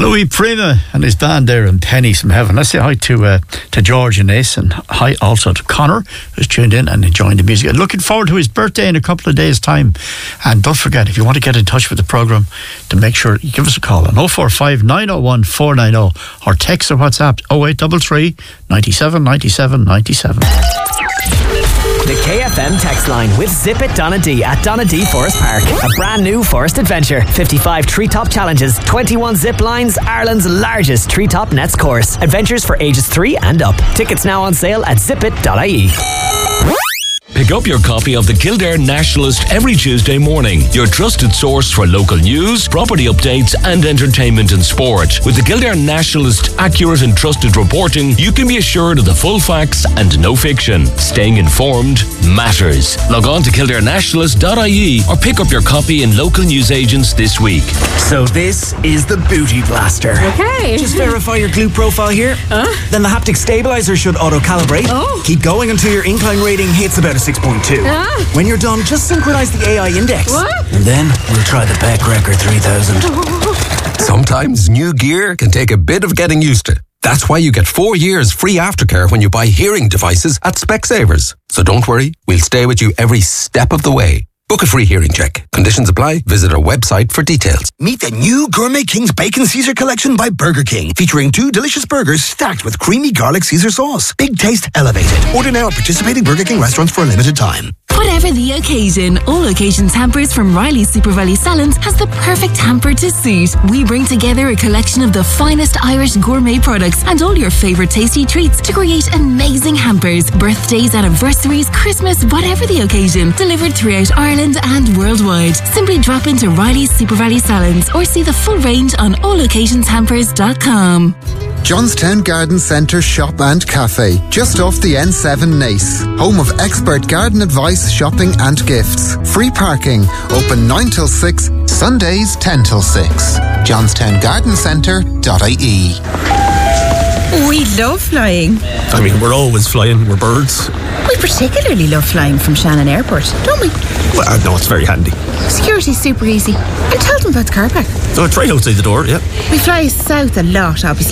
Louis Prima and his band there in Pennies from Heaven. Let's say hi to George and Ace, and hi also to Connor, who's tuned in and enjoying the music. And looking forward to his birthday in a couple of days' time. And don't forget, if you want to get in touch with the programme, to make sure you give us a call on 045 901 490 or text or WhatsApp 0833 97 97 97. The KFM text line with Zip It Donna D at Donna D Forest Park. A brand new forest adventure. 55 treetop challenges, 21 zip lines, Ireland's largest treetop nets course. Adventures for ages 3 and up. Tickets now on sale at zipit.ie. Pick up your copy of the Kildare Nationalist every Tuesday morning. Your trusted source for local news, property updates and entertainment and sport. With the Kildare Nationalist accurate and trusted reporting, you can be assured of the full facts and no fiction. Staying informed matters. Log on to kildarenationalist.ie or pick up your copy in local newsagents this week. So this is the Booty Blaster. Okay. Just verify your glute profile here. Then the haptic stabilizer should auto-calibrate. Oh. Keep going until your incline rating hits about a 6.2. When you're done, just synchronize the AI index. What? And then we'll try the Beck Record 3000. Sometimes new gear can take a bit of getting used to. That's why you get 4 years free aftercare when you buy hearing devices at Specsavers. So don't worry, we'll stay with you every step of the way. Book a free hearing check. Conditions apply. Visit our website for details. Meet the new Gourmet King's Bacon Caesar Collection by Burger King, featuring 2 delicious burgers stacked with creamy garlic Caesar sauce. Big taste elevated. Order now at participating Burger King restaurants for a limited time. Whatever the occasion, All Occasions Hampers from Riley's Super Value Salons has the perfect hamper to suit. We bring together a collection of the finest Irish gourmet products and all your favourite tasty treats to create amazing hampers. Birthdays, anniversaries, Christmas, whatever the occasion. Delivered throughout Ireland and worldwide. Simply drop into Riley's Super Value Salons or see the full range on alloccasionshampers.com. Johnstown Garden Centre Shop and Cafe, just off the N7 Nace. Home of expert garden advice, shopping and gifts. Free parking, open 9 till 6, Sundays 10 till 6. johnstowngardencentre.ie. We love flying. I mean, we're always flying, we're birds. We particularly love flying from Shannon Airport, don't we? Well, no, it's very handy. Security's super easy. And tell them about the car park. So it's right outside the door, yeah. We fly south a lot, obviously.